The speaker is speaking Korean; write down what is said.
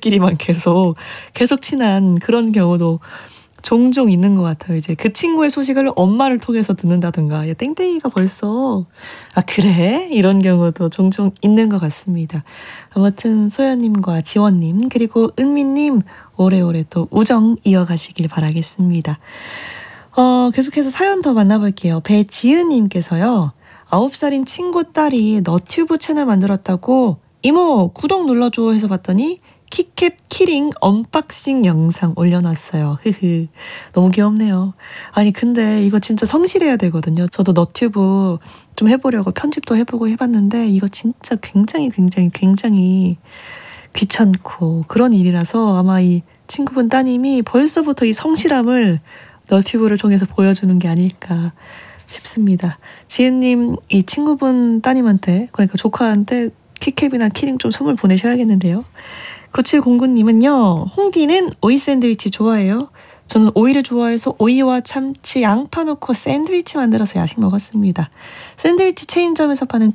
친구들끼리만 계속 친한 그런 경우도 종종 있는 것 같아요. 이제 그 친구의 소식을 엄마를 통해서 듣는다든가, 야, 땡땡이가 벌써, 아, 그래? 이런 경우도 종종 있는 것 같습니다. 아무튼 소연님과 지원님, 그리고 은미님, 오래오래 또 우정 이어가시길 바라겠습니다. 계속해서 사연 더 만나볼게요. 배지은님께서요. 9살인 친구 딸이 너튜브 채널 만들었다고 이모 구독 눌러줘 해서 봤더니 키캡 키링 언박싱 영상 올려놨어요. 너무 귀엽네요. 아니 근데 이거 진짜 성실해야 되거든요. 저도 너튜브 좀 해보려고 편집도 해보고 해봤는데 이거 진짜 굉장히 귀찮고 그런 일이라서 아마 이 친구분 따님이 벌써부터 이 성실함을 너튜브를 통해서 보여주는 게 아닐까 싶습니다. 지은님 이 친구분 따님한테, 그러니까 조카한테 키캡이나 키링 좀 선물 보내셔야겠는데요. 9709님은요. 홍디는 오이 샌드위치 좋아해요? 저는 오이를 좋아해서 오이와 참치, 양파 넣고 샌드위치 만들어서 야식 먹었습니다. 샌드위치 체인점에서 파는